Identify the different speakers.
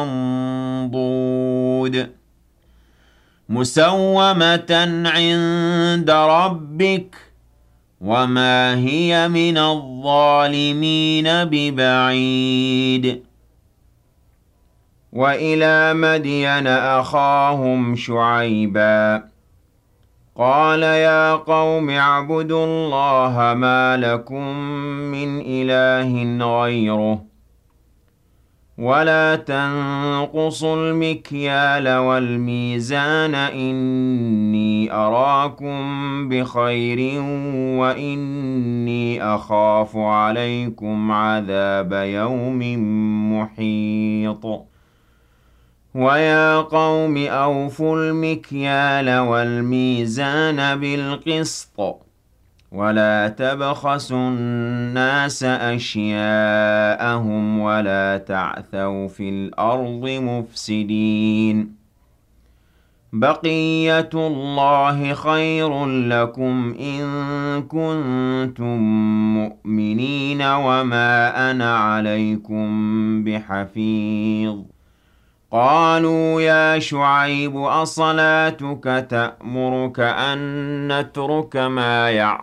Speaker 1: منضود مسومة عند ربك وما هي من الظالمين ببعيد وإلى مدين أخاهم شعيبا قال يا قوم اعبدوا الله ما لكم من إله غيره ولا تنقصوا المكيال والميزان إني أراكم بخير وإني أخاف عليكم عذاب يوم محيط ويا قوم أوفوا المكيال والميزان بالقسط ولا تبخسوا الناس أشياءهم ولا تعثوا في الأرض مفسدين بقية الله خير لكم إن كنتم مؤمنين وما أنا عليكم بحفيظ قالوا يا شعيب أصلاتك تأمرك أن نترك ما يعبد